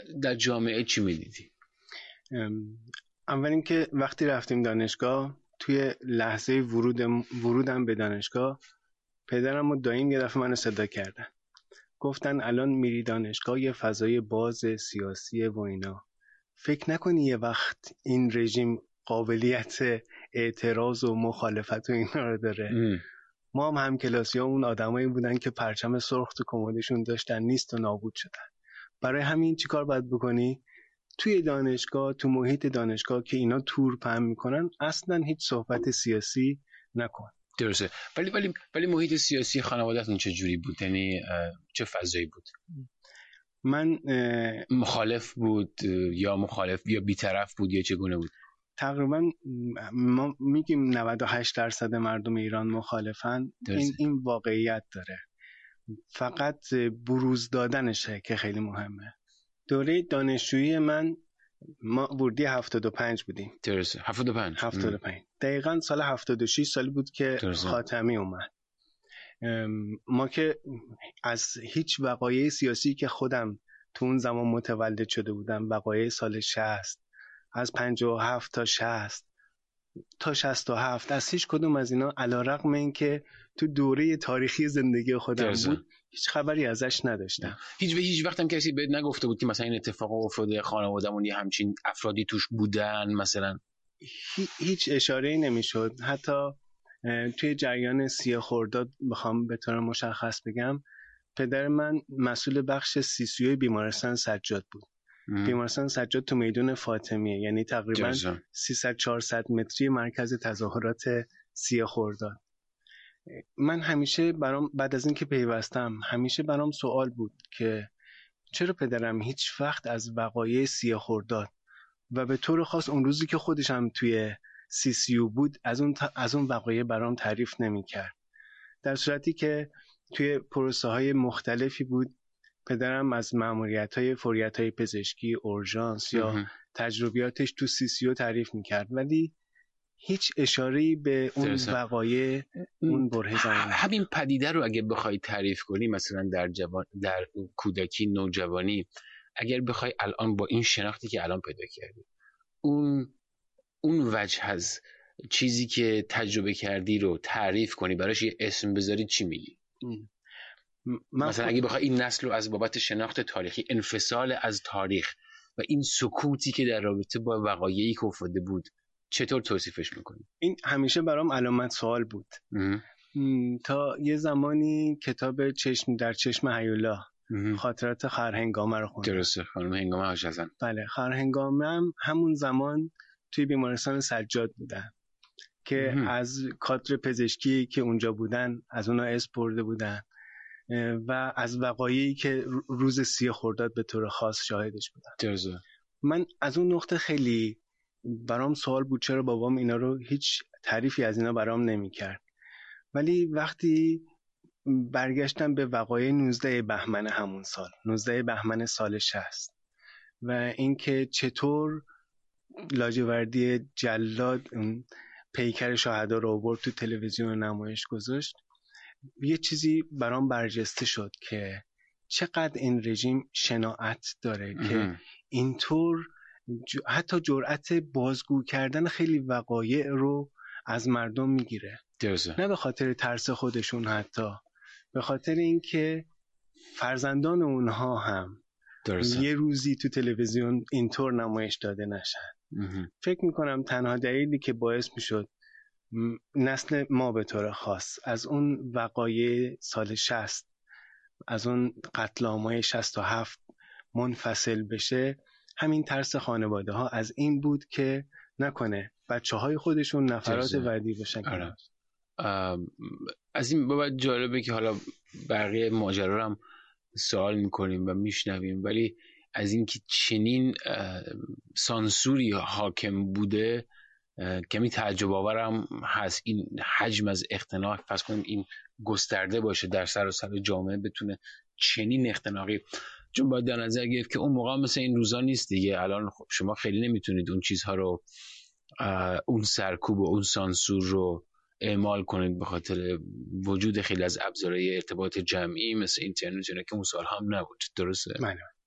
در جامعه چی میدیدی؟ اول اینکه وقتی رفتیم دانشگاه، توی لحظه ورودم به دانشگاه، پدرم و داییم یه دفعه منو صدا کردن، گفتن الان میری دانشگاه، یه فضای باز سیاسیه و اینا، فکر نکنی یه وقت این رژیم قابلیت اعتراض و مخالفت و اینا رو داره. ما هم کلاسیامون آدمایی بودن که پرچم سرخ تو کمدشون داشتن، نیست و نابود شدن. برای همین چی کار باید بکنی؟ توی دانشگاه، تو محیط دانشگاه که اینا تور پهن میکنن، اصلا هیچ صحبت سیاسی نکن. درسته. ولی محیط سیاسی خانواده‌تون چه جوری بود؟ یعنی چه فضایی بود؟ من مخالف بود یا مخالف یا بی‌طرف بود یا چگونه بود؟ تقریبا ما میگیم 98% مردم ایران مخالفن. این واقعیت داره، فقط بروز دادنشه که خیلی مهمه. دوره دانشجویی ما ورودی 75 بودیم. درسته. 75 دقیقاً سال 76 سالی بود که خاتمی اومد. ما که از هیچ وقایع سیاسی که خودم تو اون زمان متولد شده بودم، وقایع سال 60 از 57 تا 60 تا 67، از هیچ کدوم از اینا علیرغم این که تو دوره تاریخی زندگی خودم بود، هیچ خبری ازش نداشتم. هیچ وقت هم کسی بهت نگفته بود که مثلا این اتفاق افتاده، خانواده‌مون یه همچین افرادی توش بودن مثلا؟ هیچ اشاره‌ای نمیشد. حتی توی جریان 30 خرداد بخوام به طور مشخص بگم، پدر من مسئول بخش CCU بیمارستان سجاد بود. بیمارستان سجاد تو میدون فاطمیه، یعنی تقریبا 300-400 متری مرکز تظاهرات 30 خرداد. من همیشه بعد از اینکه پیوستم، همیشه برام سوال بود که چرا پدرم هیچ وقت از وقایع 30 خرداد و به طور خاص اون روزی که خودش هم توی CCU بود از اون وقایع برام تعریف نمی‌کرد، در صورتی که توی پروسه های مختلفی بود. پدرم از مأموریت‌های فوریت‌های پزشکی، اورژانس یا تجربیاتش تو CCU تعریف می‌کرد، ولی هیچ اشاره‌ای به اون وقایع، اون بره زمانی. همین پدیده رو اگه بخوای تعریف کنی، مثلا در کودکی، نوجوانی، اگر بخوای الان با این شناختی که الان پیدا کردی، اون وجه از چیزی که تجربه کردی رو تعریف کنی، براش یه اسم بذاری، چی میگی؟ مثلا اگه بخوای این نسل رو از بابت شناخت تاریخی، انفصال از تاریخ و این سکوتی که در رابطه با وقایعی که افتاده بود، چطور توصیفش میکنی؟ این همیشه برام علامت سوال بود. تا یه زمانی کتاب چشم در چشم هیولا، خاطرات خرهنگامه رو خوندم. درسته، خانم هنگامه هاشزن. بله، خرهنگامه هم همون زمان توی بیمارستان سجاد بودن که از کادر پزشکی که اونجا بودن از اونا اسپرده بودن و از وقایعی که روز 30 خرداد به طور خاص شاهدش بودن. درسته. من از اون نقطه خیلی برام سوال بود چرا بابام اینا رو، هیچ تعریفی از اینا برام نمی‌کرد. ولی وقتی برگشتم به وقایع 19 بهمن همون سال، 19 بهمن سال 60 و اینکه چطور لاجوردی جلاد پیکر شهدا رو آورد تو تلویزیون نمایش گذاشت، یه چیزی برام برجسته شد که چقدر این رژیم شناعت داره که اینطور حتی جرأت بازگو کردن خیلی وقایع رو از مردم میگیره. نه به خاطر ترس خودشون، حتی به خاطر اینکه فرزندان اونها هم یه روزی تو تلویزیون اینطور نمایش داده نشن. فکر میکنم تنها دلیلی که باعث میشد نسل ما به طور خاص از اون وقایع سال 60، از اون قتل عامای 67 منفصل بشه، همین ترس خانواده ها از این بود که نکنه بچه های خودشون نفرات وردی بشن. از این بابت جالبه که حالا بقیه ماجرا رو هم سوال میکنیم و میشنویم، ولی از این که چنین سانسوری حاکم بوده کمی تعجب آورم هست. این حجم از اختناق، پس کنیم این گسترده باشه در سراسر جامعه، بتونه چنین اختناقی، چون باید در نظر گرفت که اون موقع مثل این روزا نیست دیگه. الان شما خیلی نمیتونید اون چیزها رو، اون سرکوب و اون سانسور رو اعمال کنید به خاطر وجود خیلی از ابزارهای ارتباط جمعی مثل اینترنت که اون سال هم نبود. درسته؟